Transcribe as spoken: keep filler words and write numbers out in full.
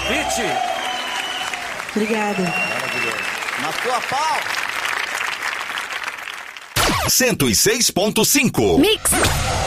Pete. Obrigada. Maravilhoso. Na tua pau. cento e seis ponto cinco. Mix.